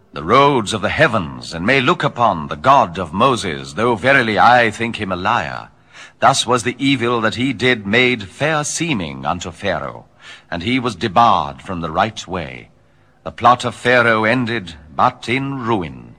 the roads of the heavens, and may look upon the God of Moses, though verily I think him a liar. Thus was the evil that he did made fair seeming unto Pharaoh, and he was debarred from the right way. The plot of Pharaoh ended but in ruin,